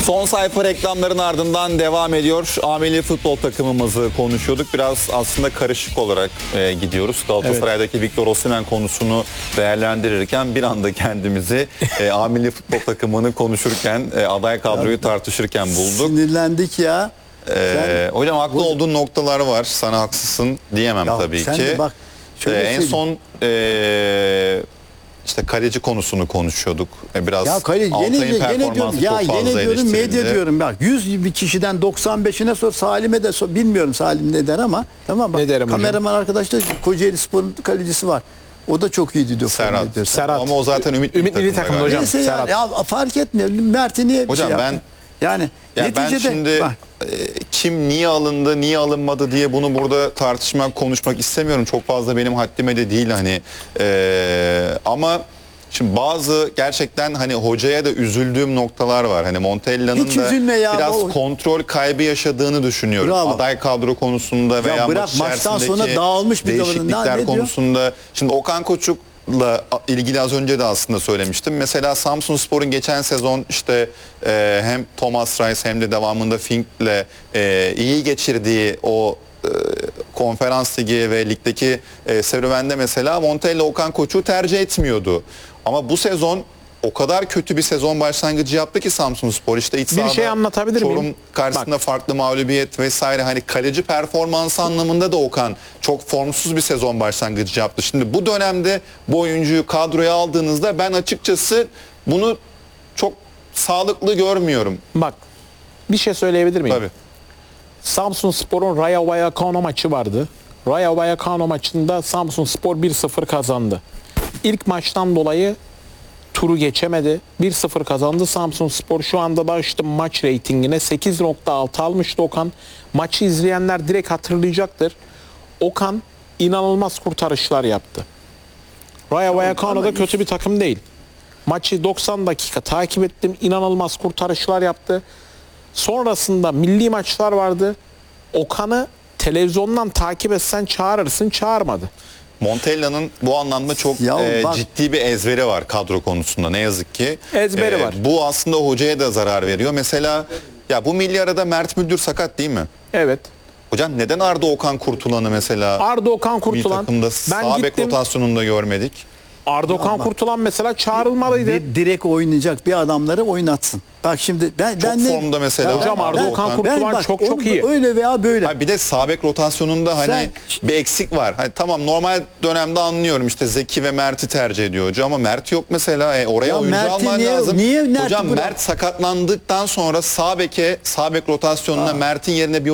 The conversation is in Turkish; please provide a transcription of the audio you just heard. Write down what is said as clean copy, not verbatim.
Son sayfa reklamların ardından devam ediyor. A-Milli futbol takımımızı konuşuyorduk. Biraz aslında karışık olarak gidiyoruz. Galatasaray'daki Victor Osimhen konusunu değerlendirirken bir anda kendimizi A-Milli futbol takımını konuşurken, aday kadroyu tartışırken bulduk. Sinirlendik ya. Hocam haklı olduğun noktalar var. Sana haksızsın diyemem Ya tabii sen ki. de bak, şöyle En son işte kaleci konusunu konuşuyorduk. Biraz Ya kaleci Altay'ın yine diyorum performansı ya, çok yine fazla diyorum medya eleştirildi. diyorum bak 100 bir kişiden 95'ine sor, Salim'e de sor, bilmiyorum Salim ne der ama tamam bak, Ne derim hocam? kameraman arkadaş da Kocaeli Spor'un kalecisi var. O da çok iyi diyor. Serhat. Ama o zaten Ümit Milli takımda hocam. Neyse ya, Serhat. ya fark etmiyor. Mert'i niye Hocam şey ben- yaptın? Yani Ya ben neticede şimdi bak, kim niye alındı, niye alınmadı diye bunu burada tartışmak, konuşmak istemiyorum. Çok fazla benim haddime de değil hani. Ama şimdi bazı gerçekten hani hocaya da üzüldüğüm noktalar var. Hani Montella'nın Hiç da üzülme ya, biraz o- kontrol kaybı yaşadığını düşünüyorum. Bravo. Aday kadro konusunda veya bırak, maç maçtan içerisindeki sonra dağılmış bir davranış. Ne değişiklikler diyor? konusunda. Şimdi Okan Koçuk'la ilgili az önce de aslında söylemiştim. Mesela Samsunspor'un geçen sezon işte hem Thomas Reis hem de devamında Fink'le iyi geçirdiği o konferans ligi ve ligdeki serüvende mesela Montella Okan Koçuk'u tercih etmiyordu. Ama bu sezon o kadar kötü bir sezon başlangıcı yaptı ki Samsunspor, işte iç Bir sahada şey anlatabilir miyim? Çorum karşısında farklı mağlubiyet vesaire, hani kaleci performansı anlamında da Okan çok formsuz bir sezon başlangıcı yaptı. Şimdi bu dönemde bu oyuncuyu kadroya aldığınızda ben açıkçası bunu çok sağlıklı görmüyorum. Bak, bir şey söyleyebilir miyim? Tabii. Samsunspor'un Rayo Vallecano maçı vardı. Rayo Vallecano maçında Samsunspor 1-0 kazandı. İlk maçtan dolayı turu geçemedi. 1-0 kazandı Samsunspor. Şu anda da açtım maç reytingine 8.6 almıştı Okan. Maçı izleyenler direkt hatırlayacaktır. Okan inanılmaz kurtarışlar yaptı. Rayo Vallecano da kötü bir takım değil. Maçı 90 dakika takip ettim. İnanılmaz kurtarışlar yaptı. Sonrasında milli maçlar vardı. Okan'ı televizyondan takip etsen çağırırsın, çağırmadı. Montella'nın bu anlamda çok Ya bak- ciddi bir ezberi var kadro konusunda, ne yazık ki. Ezberi var. Bu aslında hocaya da zarar veriyor. Mesela ya bu milli arada Mert Müldür sakat değil mi? Evet. Hocam neden Arda Okan Kurtulan'ı mesela Arda Okan bir Kurtulan, takımda ben sağ bek gittim. rotasyonunda görmedik? Arda Okan Kurtulan mesela çağrılmalıydı. direkt oynayacak bir adamları oynatsın. Bak şimdi ben Çok ne- formda mesela. Ya Hocam Arda Ben- Okan ben Kurtulan bak, çok onu iyi. öyle veya böyle. Ha, bir de sağ bek rotasyonunda hani Sen- bir eksik var. Hani tamam, normal dönemde anlıyorum işte Zeki ve Mert'i tercih ediyor hoca ama Mert yok mesela. Oraya Ya oyuncu Mert'i alman niye- lazım. niye Mert'i Hocam bırak- Mert sakatlandıktan sonra sağ bek rotasyonuna Mert'in yerine bir